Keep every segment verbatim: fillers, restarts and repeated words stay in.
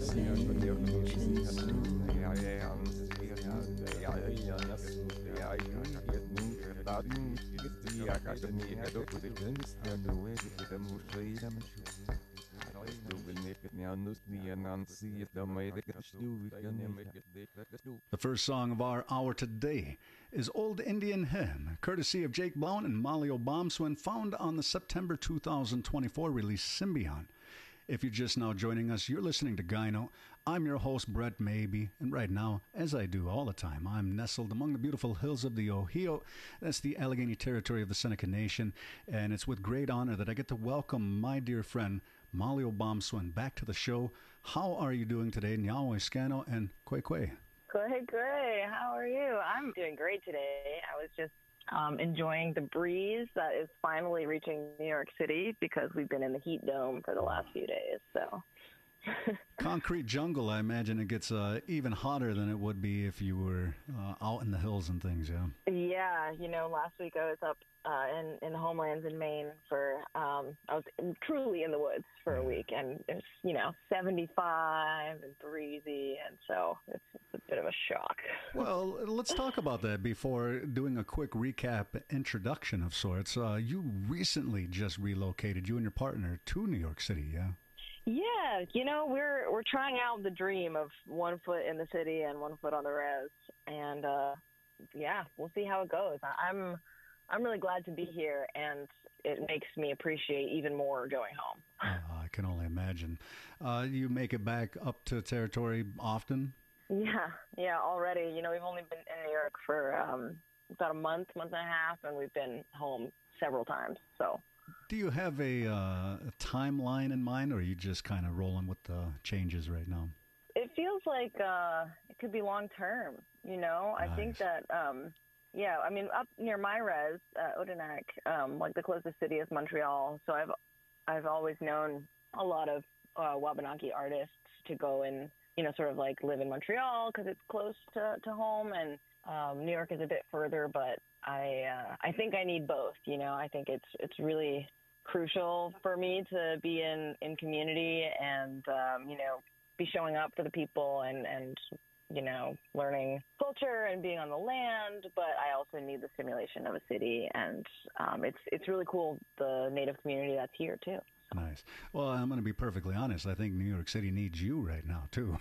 The first song of our hour today is Old Indian Hymn, courtesy of Jake Blount and Molly Obamswin, found on the September two thousand twenty-four release Symbion. If you're just now joining us, you're listening to Gyno. I'm your host, Brett Maybe, and right now, as I do all the time, I'm nestled among the beautiful hills of the Ohio. That's the Allegheny territory of the Seneca Nation, and it's with great honor that I get to welcome my dear friend, Molly Obamswin, back to the show. How are you doing today, Nyawe Scano and Kwe Kwe? Great, great. How are you? I'm doing great today. I was just um, enjoying the breeze that is finally reaching New York City because we've been in the heat dome for the last few days. So, concrete jungle. I imagine it gets uh, even hotter than it would be if you were uh, out in the hills and things. Yeah. Yeah. You know, last week I was up uh, in in the homelands in Maine for. Um, I was truly in the woods for a week, and it's you know seventy-five and breezy, and so it's, it's a bit of a shock. Well, let's talk about that before doing a quick recap introduction of sorts. Uh, you recently just relocated, you and your partner, to New York City, yeah? Yeah, you know, we're we're trying out the dream of one foot in the city and one foot on the res, and uh, yeah, we'll see how it goes. I'm I'm really glad to be here, and it makes me appreciate even more going home. Uh, I can only imagine. Uh, you make it back up to territory often? Yeah, yeah, already. You know, we've only been in New York for um, about a month, month and a half, and we've been home several times, so. Do you have a, uh, a timeline in mind, or are you just kind of rolling with the changes right now? It feels like uh, it could be long term, you know? Nice. I think that, um, yeah, I mean, up near my res, uh, Odanak, um, like the closest city is Montreal, so I've I've always known a lot of uh, Wabanaki artists to go and, you know, sort of like live in Montreal because it's close to, to home, and um, New York is a bit further, but I uh, I think I need both, you know? I think it's it's really crucial for me to be in, in community and, um, you know, be showing up for the people and, and, you know, learning culture and being on the land, but I also need the stimulation of a city, and um, it's it's really cool, the Native community that's here, too. So. Nice. Well, I'm going to be perfectly honest. I think New York City needs you right now, too.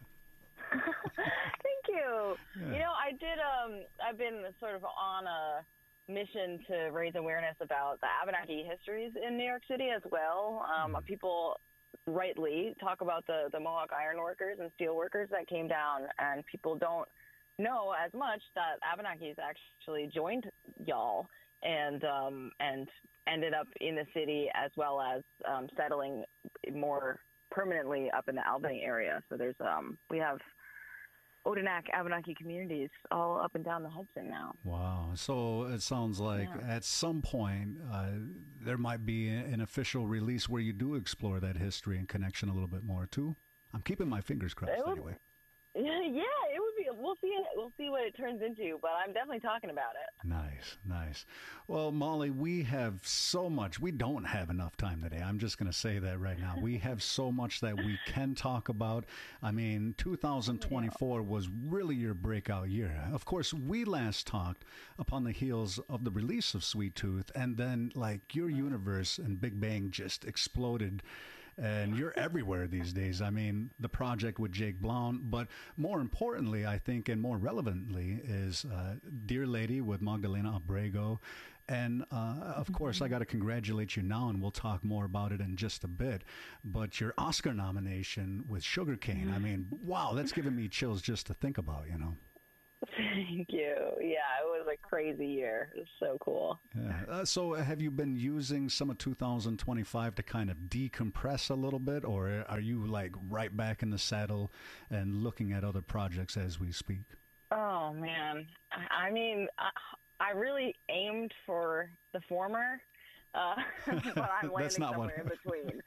Thank you. Yeah. You know, I did, um, I've been sort of on a mission to raise awareness about the Abenaki histories in New York City as well. Um, mm. People rightly talk about the, the Mohawk iron workers and steel workers that came down, and people don't know as much that Abenakis actually joined y'all and um, and ended up in the city, as well as um, settling more permanently up in the Albany area. So there's um, we have Odanak Abenaki communities all up and down the Hudson now. Wow. So it sounds like yeah. at some point uh, there might be an official release where you do explore that history and connection a little bit more too. I'm keeping my fingers crossed would, anyway. Yeah, it would be. We'll see. It, we'll see what it turns into, but I'm definitely talking about it. Nice, nice. Well, Molly, we have so much. We don't have enough time today. I'm just going to say that right now. We have so much that we can talk about. I mean, two thousand twenty-four yeah. was really your breakout year. Of course, we last talked upon the heels of the release of Sweet Tooth, and then like your universe and Big Bang just exploded. And you're everywhere these days. I mean, the project with Jake Blount, but more importantly, I think, and more relevantly, is uh, Dear Lady with Magdalena Abrego. And, uh, of course, I got to congratulate you now, and we'll talk more about it in just a bit. But your Oscar nomination with Sugarcane, I mean, wow, that's giving me chills just to think about, you know. Thank you. Yeah, it was a crazy year. It was so cool. Yeah. Uh, so have you been using some of two thousand twenty-five to kind of decompress a little bit, or are you like right back in the saddle and looking at other projects as we speak? Oh, man. I mean, I, I really aimed for the former, uh, but I'm landing somewhere one. in between.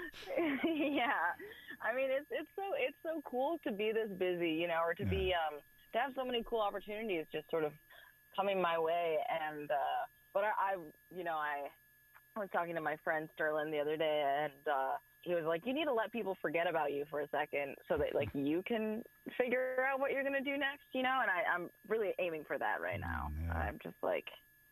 Yeah. I mean, it's it's so it's so cool to be this busy, you know, or to yeah. be um, to have so many cool opportunities just sort of coming my way. And uh, but I, I, you know, I was talking to my friend Sterling the other day, and uh, he was like, you need to let people forget about you for a second so that like you can figure out what you're going to do next, you know? And I, I'm really aiming for that right now. Yeah. I'm just like,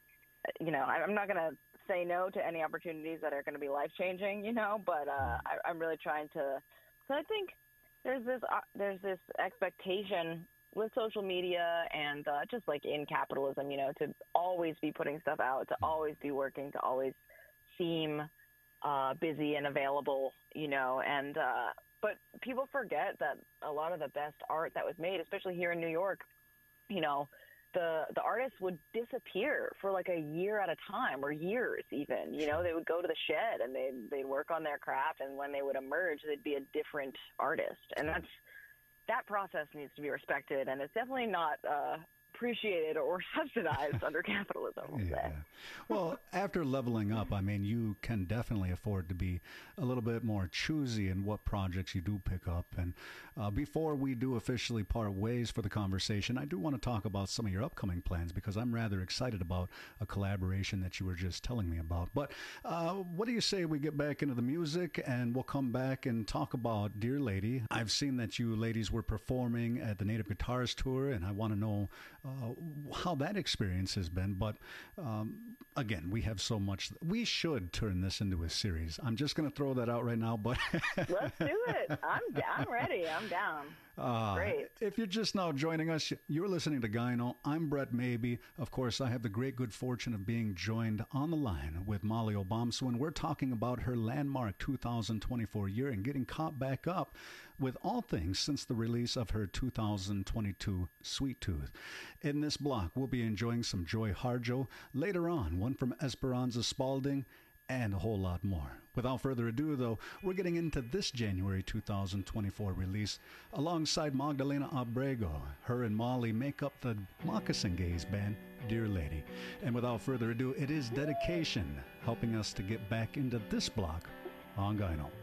you know, I'm not going to say no to any opportunities that are going to be life-changing, you know, but uh, I, I'm really trying to, so I think there's this, uh, there's this expectation with social media and uh, just like in capitalism, you know, to always be putting stuff out, to always be working, to always seem uh, busy and available, you know, and, uh, but people forget that a lot of the best art that was made, especially here in New York, you know, the, the artists would disappear for like a year at a time or years even, you know, they would go to the shed and they'd, they'd work on their craft. And when they would emerge, they'd be a different artist. And that's, that process needs to be respected. And it's definitely not, uh, appreciated or subsidized under capitalism. We'll yeah. Well, after leveling up, I mean, you can definitely afford to be a little bit more choosy in what projects you do pick up. And uh, before we do officially part ways for the conversation, I do want to talk about some of your upcoming plans because I'm rather excited about a collaboration that you were just telling me about. But uh, what do you say we get back into the music and we'll come back and talk about Dear Lady? I've seen that you ladies were performing at the Native Guitarist Tour, and I want to know Uh, how that experience has been. But um, again, we have so much. We should turn this into a series. I'm just going to throw that out right now. But let's do it. I'm I'm ready. I'm down. Uh, Great. If you're just now joining us, you're listening to Gyno. I'm Brett Maybe. Of course, I have the great good fortune of being joined on the line with Molly Obomsawin. We're talking about her landmark two thousand twenty-four year and getting caught back up with all things since the release of her two thousand twenty-two Sweet Tooth. In this block, we'll be enjoying some Joy Harjo. Later on, one from Esperanza Spalding, and a whole lot more. Without further ado, though, we're getting into this January two thousand twenty-four release alongside Magdalena Abrego. Her and Molly make up the Moccasin Gaze band, Dear Lady. And without further ado, it is Dedication helping us to get back into this block on Gyno.